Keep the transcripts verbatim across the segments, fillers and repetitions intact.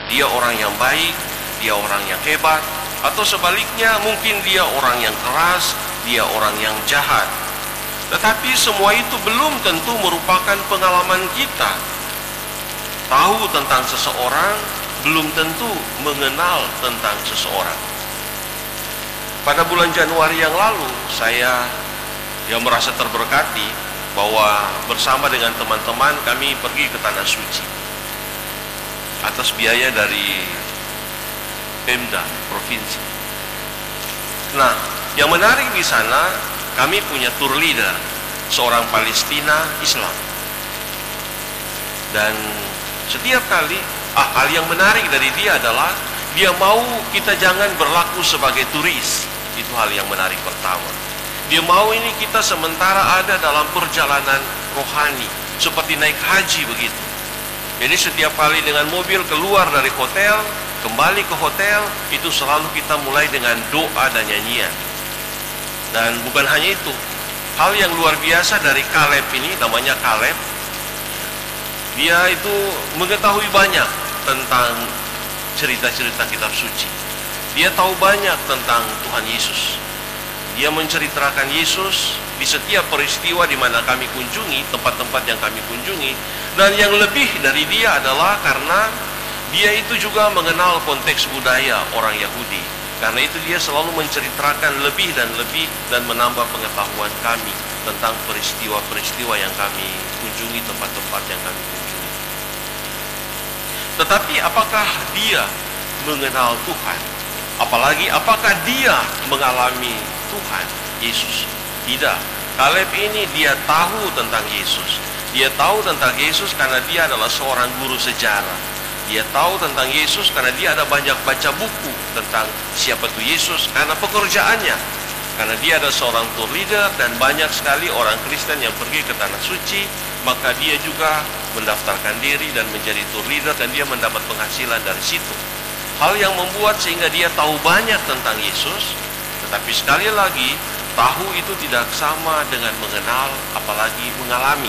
dia orang yang baik, dia orang yang hebat, atau sebaliknya mungkin dia orang yang keras, dia orang yang jahat. Tetapi semua itu belum tentu merupakan pengalaman kita. Tahu tentang seseorang belum tentu mengenal tentang seseorang. Pada bulan Januari yang lalu, saya yang merasa terberkati bahwa bersama dengan teman-teman kami pergi ke Tanah Suci atas biaya dari Pemda Provinsi. Nah, yang menarik di sana, kami punya tour leader, seorang Palestina Islam. Dan setiap kali, ah, hal yang menarik dari dia adalah dia mau kita jangan berlaku sebagai turis. Itu hal yang menarik pertama. Dia mau ini kita sementara ada dalam perjalanan rohani, seperti naik haji begitu. Jadi setiap kali dengan mobil keluar dari hotel, kembali ke hotel, itu selalu kita mulai dengan doa dan nyanyian. Dan bukan hanya itu, hal yang luar biasa dari Caleb ini, namanya Caleb, dia itu mengetahui banyak tentang cerita-cerita kitab suci. Dia tahu banyak tentang Tuhan Yesus. Dia menceritakan Yesus di setiap peristiwa di mana kami kunjungi, tempat-tempat yang kami kunjungi. Dan yang lebih dari dia adalah karena dia itu juga mengenal konteks budaya orang Yahudi. Karena itu dia selalu menceritakan lebih dan lebih dan menambah pengetahuan kami tentang peristiwa-peristiwa yang kami kunjungi, tempat-tempat yang kami kunjungi. Tetapi apakah dia mengenal Tuhan? Apalagi apakah dia mengalami Tuhan Yesus? Tidak. Caleb ini dia tahu tentang Yesus. Dia tahu tentang Yesus karena dia adalah seorang guru sejarah. Dia tahu tentang Yesus karena dia ada banyak baca buku tentang siapa itu Yesus, karena pekerjaannya. Karena dia ada seorang tour leader dan banyak sekali orang Kristen yang pergi ke Tanah Suci, maka dia juga mendaftarkan diri dan menjadi tour leader dan dia mendapat penghasilan dari situ. Hal yang membuat sehingga dia tahu banyak tentang Yesus. Tetapi sekali lagi, tahu itu tidak sama dengan mengenal, apalagi mengalami.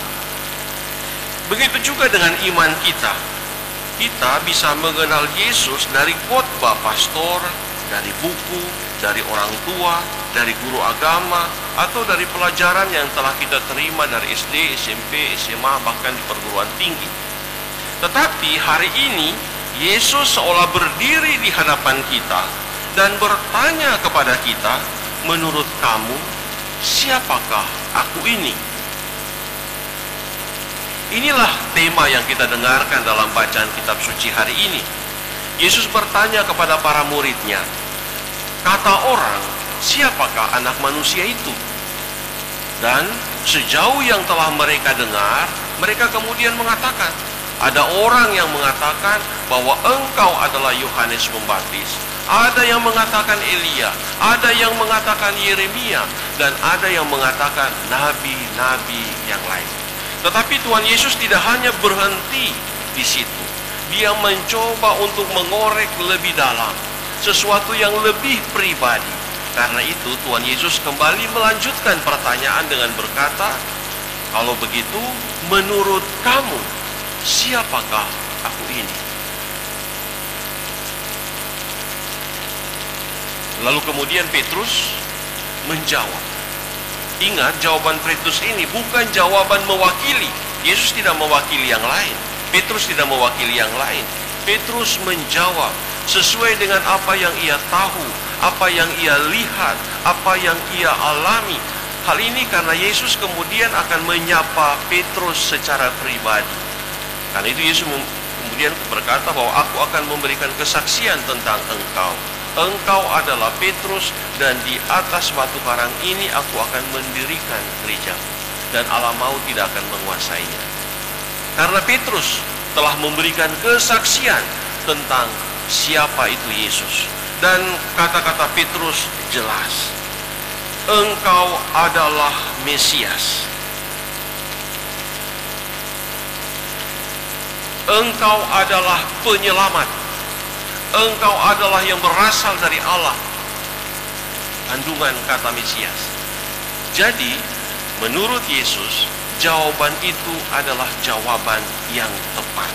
Begitu juga dengan iman kita. Kita bisa mengenal Yesus dari khotbah pastor, dari buku, dari orang tua, dari guru agama, atau dari pelajaran yang telah kita terima dari S D, S M P, S M A, bahkan di perguruan tinggi. Tetapi hari ini, Yesus seolah berdiri di hadapan kita dan bertanya kepada kita, menurut kamu, siapakah aku ini? Inilah tema yang kita dengarkan dalam bacaan kitab suci hari ini. Yesus bertanya kepada para muridnya, kata orang, siapakah anak manusia itu? Dan sejauh yang telah mereka dengar, mereka kemudian mengatakan, ada orang yang mengatakan bahwa engkau adalah Yohanes Pembaptis, ada yang mengatakan Elia, ada yang mengatakan Yeremia, dan ada yang mengatakan nabi-nabi yang lain. Tetapi Tuhan Yesus tidak hanya berhenti di situ. Dia mencoba untuk mengorek lebih dalam, sesuatu yang lebih pribadi. Karena itu Tuhan Yesus kembali melanjutkan pertanyaan dengan berkata, kalau begitu menurut kamu, siapakah aku ini? Lalu kemudian Petrus menjawab. Ingat, jawaban Petrus ini bukan jawaban mewakili. Yesus tidak mewakili yang lain. Petrus tidak mewakili yang lain. Petrus menjawab sesuai dengan apa yang ia tahu, apa yang ia lihat, apa yang ia alami. Hal ini karena Yesus kemudian akan menyapa Petrus secara pribadi. Karena itu Yesus kemudian berkata bahwa aku akan memberikan kesaksian tentang engkau. Engkau adalah Petrus, dan di atas batu karang ini aku akan mendirikan gereja, dan alam maut tidak akan menguasainya. Karena Petrus telah memberikan kesaksian tentang siapa itu Yesus. Dan kata-kata Petrus jelas, engkau adalah Mesias. Engkau adalah penyelamat. Engkau adalah yang berasal dari Allah. Kandungan kata Mesias. Jadi, menurut Yesus, jawaban itu adalah jawaban yang tepat.